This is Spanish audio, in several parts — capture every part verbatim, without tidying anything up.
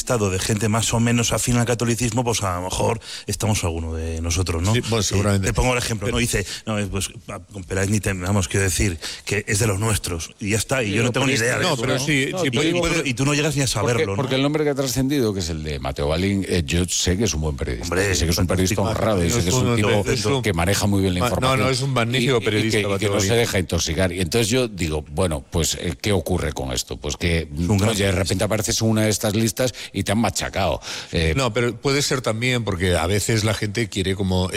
listado de gente más o menos afín al catolicismo, pues a lo mejor estamos alguno de nosotros, ¿no? Sí, bueno, seguramente. Te pongo el ejemplo, pero, ¿no? Dice, no, pues con Peláez ni te, vamos, quiero decir, que es de los nuestros, y ya está, y sí, yo no tengo ni idea de no, eso, pero ¿no? sí, no, sí, y, pero, y, pero, y tú no llegas ni a saberlo, porque, ¿no? Porque el nombre que ha trascendido, que es el de Mateo Balín, eh, yo sé que es un buen periodista. Hombre, sé que es un periodista honrado, y sé que es un tipo que maneja muy bien la información. No, no, es un magnífico y, periodista. Y que, y que no se deja intoxicar. Y entonces yo digo, bueno, pues, ¿qué ocurre con esto? Pues que oye, de repente apareces en una de estas listas y te han machacado. Eh, no, pero puede ser también porque a veces la gente quiere como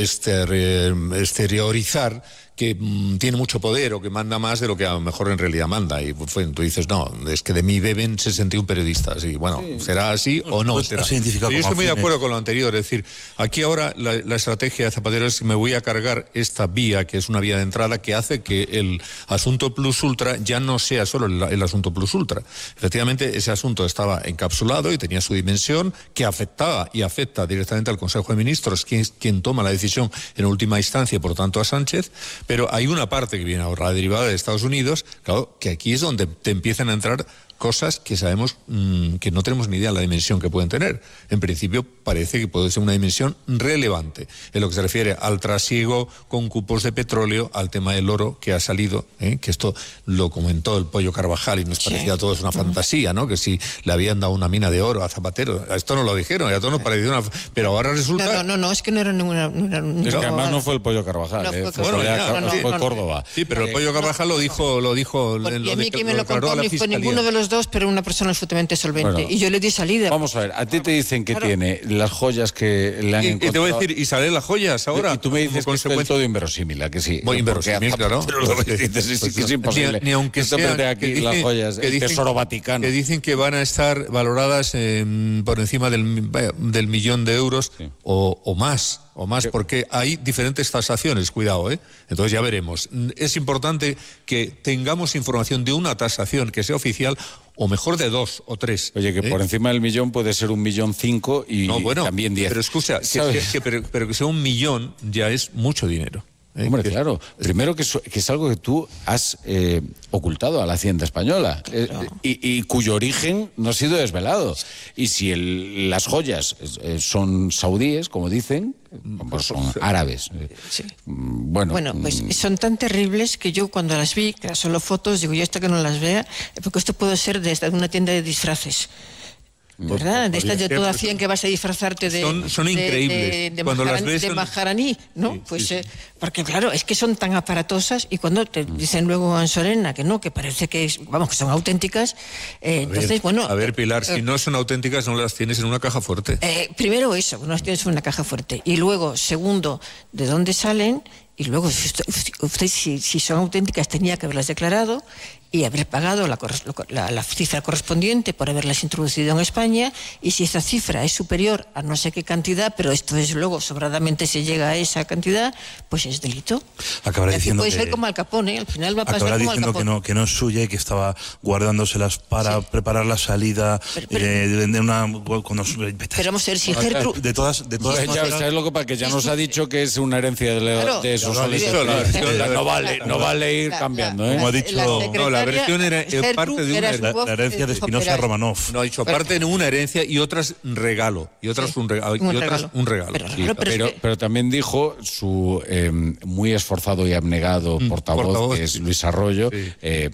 exteriorizar que mmm, tiene mucho poder o que manda más de lo que a lo mejor en realidad manda. Y pues, tú dices, no, es que de mí beben sesenta y un periodistas. Y bueno, sí. ¿será así o no? Pues será? Yo estoy muy de acuerdo con lo anterior. Es decir, aquí ahora la, la estrategia de Zapatero es que me voy a cargar esta vía, que es una vía de entrada, que hace que el asunto plus ultra ya no sea solo el, el asunto plus ultra. Efectivamente, ese asunto estaba encapsulado y tenía su dimensión, que afectaba y afecta directamente al Consejo de Ministros, quien, quien toma la decisión en última instancia, y por tanto a Sánchez. Pero hay una parte que viene ahora derivada de Estados Unidos, claro, que aquí es donde te empiezan a entrar cosas que sabemos mmm, que no tenemos ni idea de la dimensión que pueden tener. En principio parece que puede ser una dimensión relevante en lo que se refiere al trasiego con cupos de petróleo, al tema del oro que ha salido, ¿eh? Que esto lo comentó el Pollo Carvajal y nos sí. parecía a todos una fantasía, ¿no? Que si le habían dado una mina de oro a Zapatero, a esto no lo dijeron, y a todos nos pareció una... Pero ahora resulta... No, no, no, no es que no era ninguna... No era, no, es que además no fue el Pollo Carvajal, no, eh, fue, bueno, ya, no, no, fue no, Córdoba. Sí, pero el Pollo Carvajal lo dijo... Lo dijo y lo a mí de, que me lo contó ni fue ninguno de los dos, pero una persona absolutamente solvente. Bueno, y yo le di salida. Vamos a ver, a ti te dicen que claro. tiene las joyas que le han y, encontrado. Y te voy a decir, ¿y salen las joyas ahora? Y tú me dices que es del todo inverosímil, ¿a que sí? Muy inverosímil, claro. Pero lo que dices es, pues, que es imposible. Ni, ni aunque sean, de aquí dicen, las joyas, el dicen, Tesoro Vaticano. Que dicen que van a estar valoradas eh, por encima del, del millón de euros sí. o, o más. o más, porque hay diferentes tasaciones, cuidado, ¿eh? Entonces ya veremos. Es importante que tengamos información de una tasación que sea oficial, o mejor de dos o tres. Oye, que ¿eh? por encima del millón puede ser un millón cinco y no, bueno, también diez. Pero escucha, que, que, que, pero, pero que sea un millón ya es mucho dinero. ¿Eh? Hombre, claro. Primero que es, que es algo que tú has eh, ocultado a la Hacienda Española eh, no. y, y cuyo origen no ha sido desvelado. Y si el, las joyas eh, son saudíes, como dicen, pues son árabes. Sí. Bueno, bueno, pues son tan terribles que yo cuando las vi, que eran solo fotos, digo yo hasta que no las vea, porque esto puede ser desde una tienda de disfraces. ¿Verdad? De estas de toda cien que vas a disfrazarte de... Son, son increíbles. De, de, de, cuando maharan, las ves de son... maharaní, ¿no? Sí, pues sí, sí. Eh, porque claro, es que son tan aparatosas y cuando te dicen luego en Sorena que no, que parece que, es, vamos, que son auténticas, eh, entonces, ver, bueno... A ver, Pilar, eh, si no son auténticas, no las tienes en una caja fuerte. Eh, primero eso, no las tienes en una caja fuerte. Y luego, segundo, de dónde salen... Y luego, usted, usted si, si son auténticas, tenía que haberlas declarado y haber pagado la, la, la cifra correspondiente por haberlas introducido en España. Y si esa cifra es superior a no sé qué cantidad, pero esto es luego sobradamente se llega a esa cantidad, pues es delito. Acabará diciendo puede que, ser como Al Capone, al final va a pasar acabará como Al diciendo Capone. Que no, que no es suya y que estaba guardándoselas para sí. preparar la salida pero, pero, eh, de, de una... Cuando, pero vamos a ver si Gertrude... De todas... De todas ya, ¿sabes lo que pasa? Que ya nos ha dicho que es una herencia de, claro, de esos no, dicho, la, la, no vale no vale ir la, cambiando, la, ¿eh? Como ha dicho... La, no, la versión era eh, parte de una... La, la herencia de Espinosa Romanov. No, ha dicho parte de una herencia y otras regalo. Y otras sí, un regalo. Y un otras regalo. un regalo. Pero, sí, pero, pero, pero, pero, pero también dijo su eh, muy esforzado y abnegado mm, portavoz, portavoz, que es Luis Arroyo, sí. eh,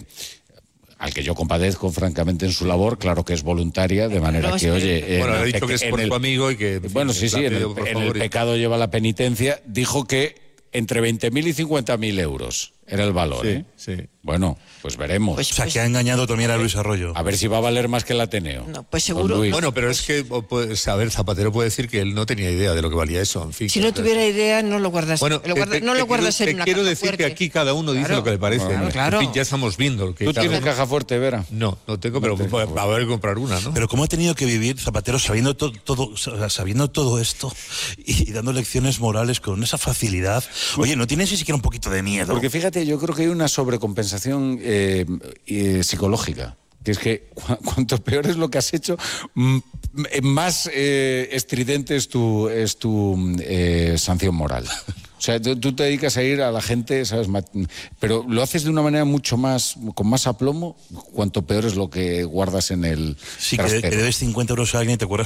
al que yo compadezco francamente en su labor, claro que es voluntaria, de manera no, que, oye... Bueno, ha dicho que es por el, tu amigo y que... Bueno, sí, sí, en el, en el pecado lleva la penitencia, dijo que entre veinte mil y cincuenta mil euros era el valor, sí, ¿eh? Sí. Bueno, pues veremos. Pues, o sea, que ha engañado también a Luis Arroyo. A ver si va a valer más que el Ateneo. No, pues seguro. Bueno, pero es que, pues, a ver, Zapatero puede decir que él no tenía idea de lo que valía eso, en fin. Si no tuviera idea, no lo guardas. Bueno, lo guarda, te, no te, lo guardas te, en una quiero caja decir fuerte. que aquí cada uno dice claro. lo que le parece. Claro, claro. En fin, ya estamos viendo. Que ¿Tú tienes uno... caja fuerte, Vera? No, no tengo, pero no va a haber que comprar una, ¿no? Pero ¿cómo ha tenido que vivir Zapatero sabiendo todo, todo, sabiendo todo esto y, y dando lecciones morales con esa facilidad? Oye, ¿no tienes ni siquiera un poquito de miedo? Porque fíjate, yo creo que hay una sobrecompensación eh, eh, psicológica. Que es que cu cuanto peor es lo que has hecho, más eh, estridente es tu, es tu eh, sanción moral. O sea, tú, tú te dedicas a ir a la gente, ¿sabes? Pero lo haces de una manera mucho más, con más aplomo, cuanto peor es lo que guardas en el Sí, que, que debes cincuenta euros a alguien y te acuerdas